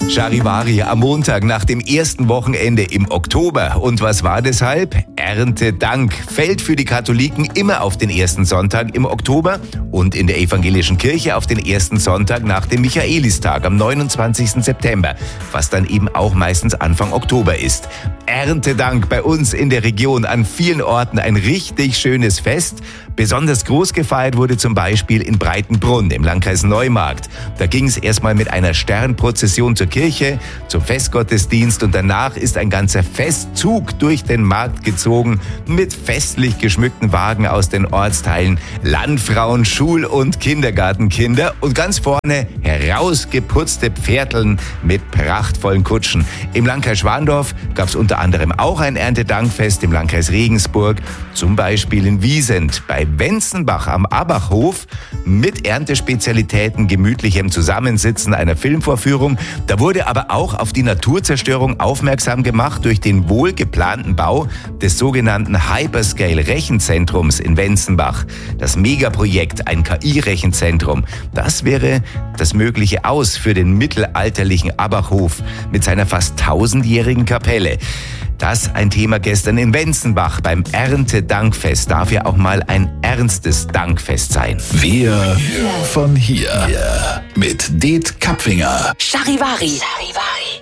Charivari am Montag nach dem ersten Wochenende im Oktober. Und was war deshalb? Erntedank fällt für die Katholiken immer auf den ersten Sonntag im Oktober und in der evangelischen Kirche auf den ersten Sonntag nach dem Michaelistag am 29. September, was dann eben auch meistens Anfang Oktober ist. Erntedank bei uns in der Region an vielen Orten ein richtig schönes Fest. Besonders groß gefeiert wurde zum Beispiel in Breitenbrunn im Landkreis Neumarkt. Da ging es erstmal mit einer Sternprozession zur Kirche, zum Festgottesdienst und danach ist ein ganzer Festzug durch den Markt gezogen mit festlich geschmückten Wagen aus den Ortsteilen, Landfrauen, Schul- und Kindergartenkinder und ganz vorne herausgeputzte Pferdeln mit prachtvollen Kutschen. Im Landkreis Schwandorf gab es unter anderem auch ein Erntedankfest im Landkreis Regensburg, zum Beispiel in Wiesent, bei Wenzenbach am Abachhof mit Erntespezialitäten, gemütlichem Zusammensitzen, einer Filmvorführung. Da wurde aber auch auf die Naturzerstörung aufmerksam gemacht durch den wohlgeplanten Bau des sogenannten Hyperscale-Rechenzentrums in Wenzenbach. Das Megaprojekt, ein KI-Rechenzentrum, das wäre das mögliche Aus für den mittelalterlichen Abachhof mit seiner fast 1000-jährigen Kapelle. Das ein Thema gestern in Wenzenbach beim Erntedankfest. Darf ja auch mal ein ernstes Dankfest sein. Wir von hier. Mit Det Kapfinger. Charivari.